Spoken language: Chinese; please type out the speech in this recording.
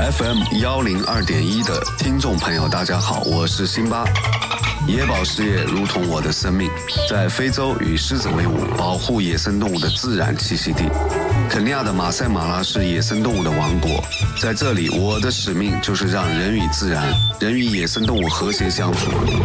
FM102.1的听众朋友，大家好，我是辛巴。野保事业如同我的生命，在非洲与狮子为伍，保护野生动物的自然栖息地。肯尼亚的马赛马拉是野生动物的王国，在这里，我的使命就是让人与自然、人与野生动物和谐相处。